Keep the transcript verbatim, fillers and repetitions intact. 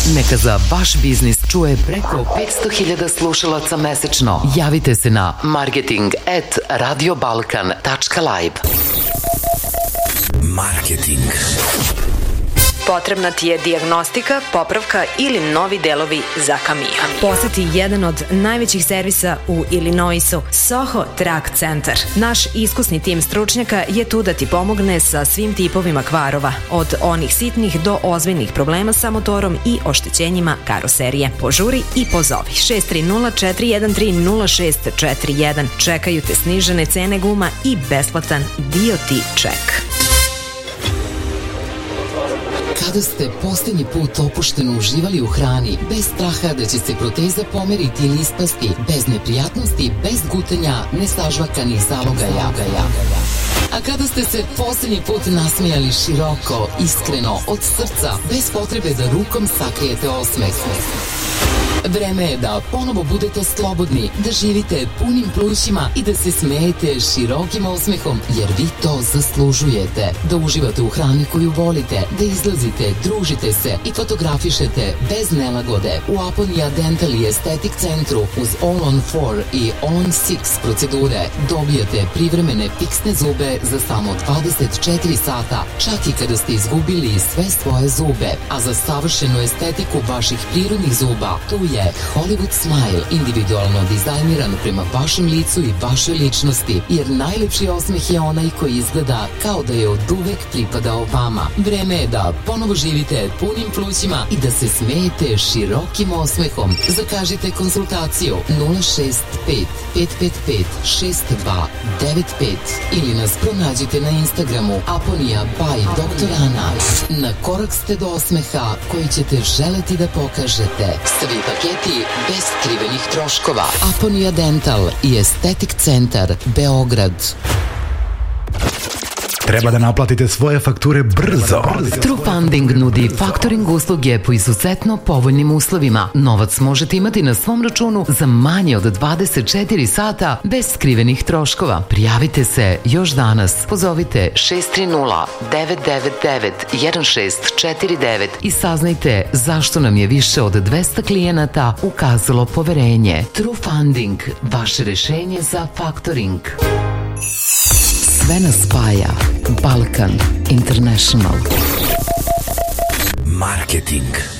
Neka za vaš biznis čuje preko petsto hiljada slušalaca mesečno. Javite se na marketing at radiobalkan tačka live. Marketing. Potrebna ti je dijagnostika, popravka ili novi delovi za kamion. Poseti jedan od najvećih servisa u Illinoisu, Soho Truck Center. Naš iskusni tim stručnjaka je tu da ti pomogne sa svim tipovima kvarova, od onih sitnih do ozbiljnih problema sa motorom i oštećenjima karoserije. Požuri i pozovi šest tri nula četiri jedan tri nula šest četiri jedan. Čekaju te snižene cene guma i besplatan D O T ček. Kada ste posljednji put opušteno uživali u hrani, bez straha da će se proteza pomeriti ili ispasti, bez neprijatnosti, bez gutanja, nesažvakanih zalogaja. A kada ste se posljednji put nasmijali široko, iskreno, od srca, bez potrebe da rukom sakrijete osmeh. Vreme je da ponovo budete slobodni, da živite punim plućima i da se smejete širokim osmehom, jer vi to zaslužujete. Da uživate u hrani koju volite, da izlazite, družite se i fotografišete bez nelagode. U Aponia Dental i Estetik centru uz All on four i All on six procedure dobijate privremene fiksne zube za samo dvadeset četiri sata, čak i kada ste izgubili sve svoje zube. A za savršenu estetiku vaših prirodnih zuba, tu je Hollywood Smile, individualno dizajniran prema vašem licu i vašoj ličnosti, jer najlepši osmeh je onaj koji izgleda kao da je od uvek pripadao vama. Vreme je da ponovo živite punim plućima i da se smejete širokim osmehom. Zakažite konsultaciju nula šest pet pet pet pet šest dva devet pet ili nas pronađite na Instagramu Aponia by doktor Ana. Na korak ste do osmeha koji ćete želeti da pokažete. Svi paketi bez skrivenih troškova. Aponia Dental i Estetik centar, Beograd. Treba da naplatite svoje fakture brzo. Trufunding nudi faktoring usluge po izuzetno povoljnim uslovima. Novac možete imati na svom računu za manje od dvadeset četiri sata bez skrivenih troškova. Prijavite se još danas. Pozovite šest tri nula devet devet devet jedan šest četiri devet i saznajte zašto nam je više od dvesta klijenata ukazalo poverenje. Trufunding, vaše rešenje za faktoring. Sve nas spaja. Balkan International. Marketing.